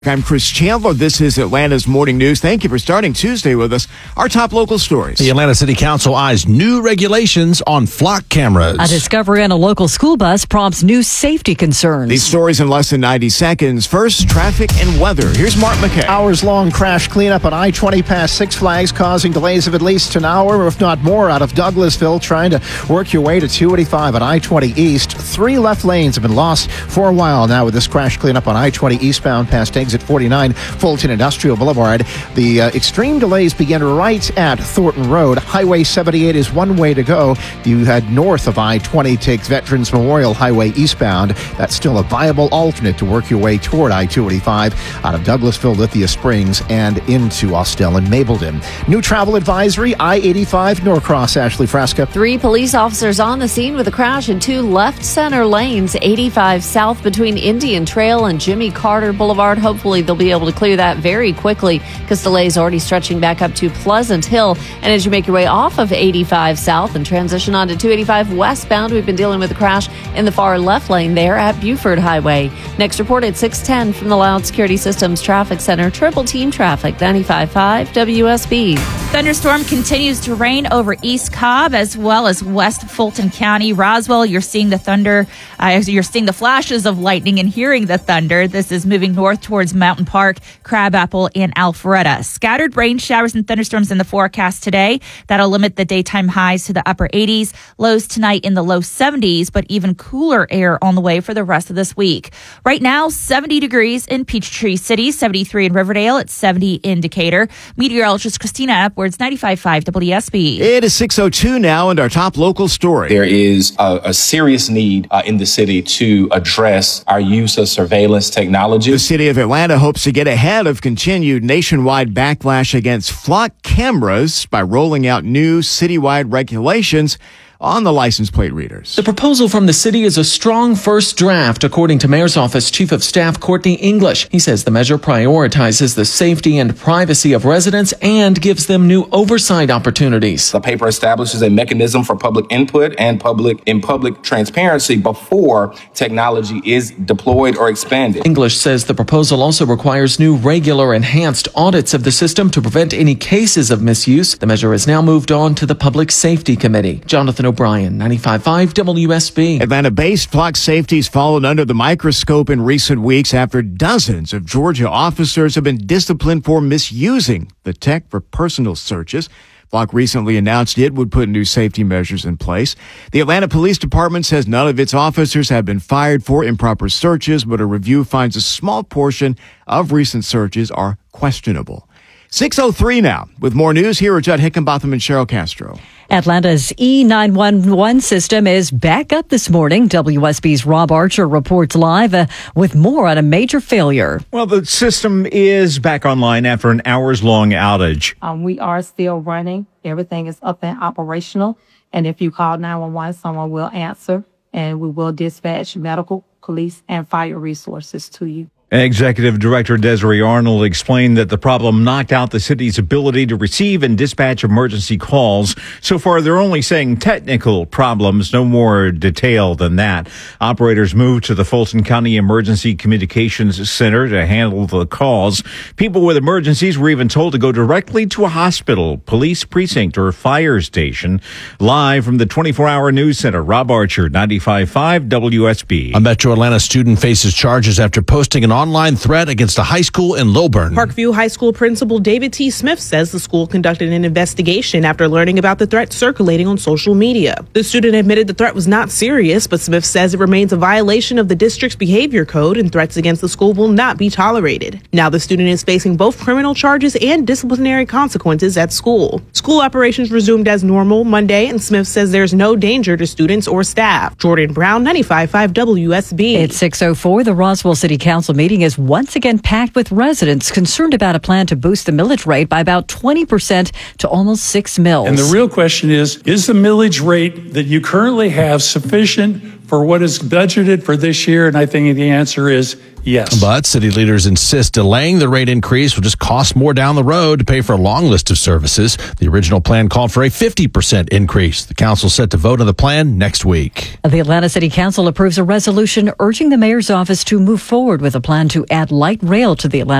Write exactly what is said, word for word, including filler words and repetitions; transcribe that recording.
I'm Chris Chandler. This is Atlanta's Morning News. Thank you for starting Tuesday with us. Our top local stories. The Atlanta City Council eyes new regulations on flock cameras. A discovery on a local school bus prompts new safety concerns. These stories in less than ninety seconds. First, traffic and weather. Here's Mark McKay. Hours-long crash cleanup on I twenty past Six Flags, causing delays of at least an hour, if not more, out of Douglasville, trying to work your way to two eighty-five on I twenty East. Three left lanes have been lost for a while now with this crash cleanup on I twenty eastbound past exit forty-nine, Fulton Industrial Boulevard. The uh, extreme delays begin right at Thornton Road. Highway seventy-eight is one way to go. You head north of I twenty, takes Veterans Memorial Highway eastbound. That's still a viable alternate to work your way toward I two eighty-five out of Douglasville, Lithia Springs, and into Austell and Mapleton. New travel advisory, I eighty-five, Norcross. Ashley Fresca. Three police officers on the scene with a crash in two left center lanes, eighty-five south between Indian Trail and Jimmy Carter Boulevard. Hopefully they'll be able to clear that very quickly because delays already stretching back up to Pleasant Hill. And as you make your way off of eighty-five south and transition on to two eighty-five westbound, we've been dealing with a crash in the far left lane there at Buford Highway. Next report at six ten from the Loud Security Systems Traffic Center. Triple Team Traffic, ninety-five point five W S B. Thunderstorm continues to reign over East Cobb as well as West Fulton County. Roswell, you're seeing the thunder, uh, you're seeing the flashes of lightning and hearing the thunder. This is moving north towards Mountain Park, Crabapple, and Alpharetta. Scattered rain showers and thunderstorms in the forecast today. That'll limit the daytime highs to the upper eighties. Lows tonight in the low seventies, but even cooler air on the way for the rest of this week. Right now, seventy degrees in Peachtree City, seventy-three in Riverdale, it's seventy in Decatur. Meteorologist Christina Epwords, ninety-five point five W S B. It is six oh two now, and our top local story. There is a, a serious need uh, in the city to address our use of surveillance technology. The city of Atlanta hopes to get ahead of continued nationwide backlash against flock cameras by rolling out new citywide regulations on the license plate readers. The proposal from the city is a strong first draft, according to Mayor's Office Chief of Staff Courtney English. He says the measure prioritizes the safety and privacy of residents and gives them new oversight opportunities. The paper establishes a mechanism for public input and public in public transparency before technology is deployed or expanded. English says the proposal also requires new regular enhanced audits of the system to prevent any cases of misuse. The measure has now moved on to the Public Safety Committee. Jonathan O'Brien, ninety-five point five W S B. Atlanta-based flock safety's fallen under the microscope in recent weeks after dozens of Georgia officers have been disciplined for misusing the tech for personal searches. Flock recently announced it would put new safety measures in place. The Atlanta Police Department says none of its officers have been fired for improper searches, but a review finds a small portion of recent searches are questionable. six oh three now. With more news, here are Judd Hickenbotham and Cheryl Castro. Atlanta's E nine one one system is back up this morning. W S B's Rob Archer reports live uh, with more on a major failure. Well, the system is back online after an hours-long outage. Um, we are still running. Everything is up and operational. And if you call nine one one, someone will answer, and we will dispatch medical, police, and fire resources to you. Executive Director Desiree Arnold explained that the problem knocked out the city's ability to receive and dispatch emergency calls. So far, they're only saying technical problems, no more detail than that. Operators moved to the Fulton County Emergency Communications Center to handle the calls. People with emergencies were even told to go directly to a hospital, police precinct, or fire station. Live from the twenty-four hour news center, Rob Archer, ninety-five point five W S B. A Metro Atlanta student faces charges after posting an online threat against a high school in Lilburn. Parkview High School Principal David T. Smith says the school conducted an investigation after learning about the threat circulating on social media. The student admitted the threat was not serious, but Smith says it remains a violation of the district's behavior code and threats against the school will not be tolerated. Now the student is facing both criminal charges and disciplinary consequences at school. School operations resumed as normal Monday, and Smith says there's no danger to students or staff. Jordan Brown, ninety-five point five W S B. It's six oh four. The Roswell City Council meeting is once again packed with residents concerned about a plan to boost the millage rate by about twenty percent to almost six mils. And the real question is, is the millage rate that you currently have sufficient for what is budgeted for this year? And I think the answer is yes. But city leaders insist delaying the rate increase will just cost more down the road to pay for a long list of services. The original plan called for a fifty percent increase. The council set to vote on the plan next week. The Atlanta City Council approves a resolution urging the mayor's office to move forward with a plan to add light rail to the Atlanta